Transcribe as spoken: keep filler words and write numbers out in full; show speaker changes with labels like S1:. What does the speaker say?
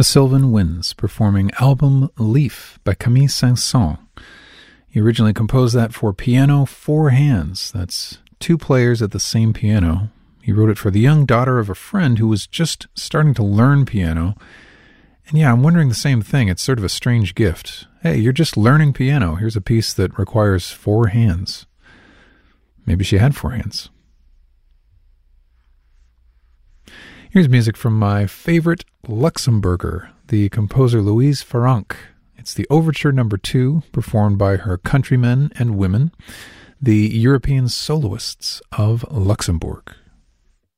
S1: The Sylvan Winds, performing Album Leaf by Camille Saint-Saëns. He originally composed that for piano, four hands. That's two players at the same piano. He wrote it for the young daughter of a friend who was just starting to learn piano. And yeah, I'm wondering the same thing. It's sort of a strange gift. Hey, you're just learning piano. Here's a piece that requires four hands. Maybe she had four hands. Here's music from my favorite Luxembourger, the composer Louise Farrenc. It's the Overture Number Two, performed by her countrymen and women, the European soloists of Luxembourg.